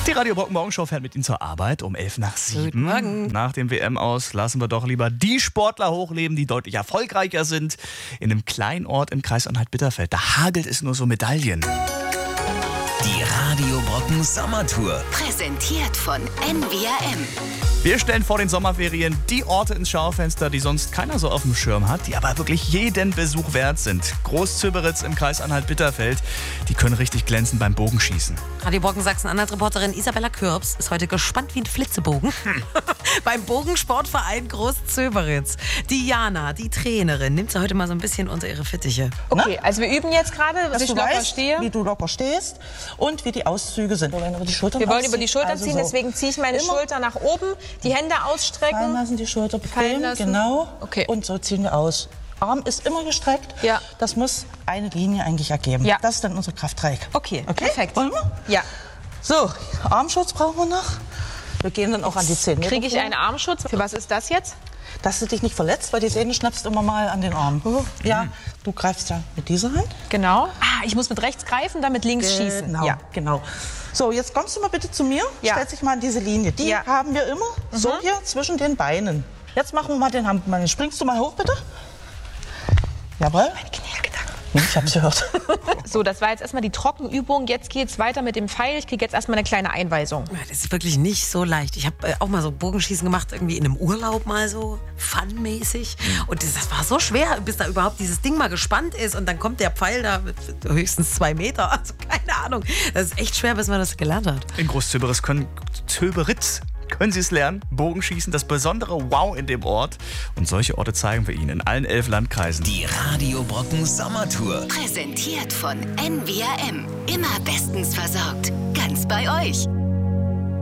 Die Radio Brocken Morgenshow fährt mit Ihnen zur Arbeit um 6:11. Guten Morgen. Nach dem WM-Aus lassen wir doch lieber die Sportler hochleben, die deutlich erfolgreicher sind. In einem kleinen Ort im Kreis Anhalt-Bitterfeld, da hagelt es nur so Medaillen. Die Radio Brocken Sommertour. Präsentiert von NWRM. Wir stellen vor den Sommerferien die Orte ins Schaufenster, die sonst keiner so auf dem Schirm hat, die aber wirklich jeden Besuch wert sind. Groß-Zöberitz im Kreis Anhalt-Bitterfeld, die können richtig glänzen beim Bogenschießen. Radio Brocken Sachsen-Anhalt-Reporterin Isabella Kürbs ist heute gespannt wie ein Flitzebogen beim Bogensportverein Groß-Zöberitz. Die Jana, die Trainerin, nimmt sie heute mal so ein bisschen unter ihre Fittiche. Okay, also wir üben jetzt gerade, dass ich locker stehe. Wie du locker stehst und wie die Auszüge sind. Wir wollen über die Schultern ziehen, deswegen ziehe ich meine Schulter nach oben, die Hände ausstrecken. Fallen lassen, die Schulter Fallen bequem, lassen. genau. Okay. Und so ziehen wir aus. Arm ist immer gestreckt. Ja. Das muss eine Linie eigentlich ergeben. Ja. Das ist dann unser Kraftdreieck. Okay, Okay, perfekt. Wollen wir? Ja. So, Armschutz brauchen wir noch. Wir gehen dann auch an die Zähne. Kriege ich einen Armschutz? Für was ist das jetzt? Dass du dich nicht verletzt, weil die Sehne schnappst immer mal an den Arm. Ja, du greifst ja mit dieser Hand. Genau. Ah, ich muss mit rechts greifen, dann mit links schießen. Genau, Ja. genau. So, jetzt kommst du mal bitte zu mir. Ja. Stell dich mal an diese Linie. Die Ja. haben wir immer so hier zwischen den Beinen. Jetzt machen wir mal den Handballen. Springst du mal hoch, bitte? Jawohl. Meine Knie gedacht. Ich hab's gehört. So, das war jetzt erstmal die Trockenübung. Jetzt geht's weiter mit dem Pfeil. Ich kriege jetzt erstmal eine kleine Einweisung. Ja, das ist wirklich nicht so leicht. Ich habe auch mal so Bogenschießen gemacht, irgendwie in einem Urlaub mal so, funmäßig. Und das war so schwer, bis da überhaupt dieses Ding mal gespannt ist. Und dann kommt der Pfeil da mit höchstens 2 Meter. Also keine Ahnung. Das ist echt schwer, bis man das gelernt hat. In Groß-Zöberitz können Sie es lernen. Bogenschießen, das besondere Wow in dem Ort. Und solche Orte zeigen wir Ihnen in allen 11 Landkreisen. Die Radio Brocken Sommertour. Präsentiert von NWRM. Immer bestens versorgt. Ganz bei euch.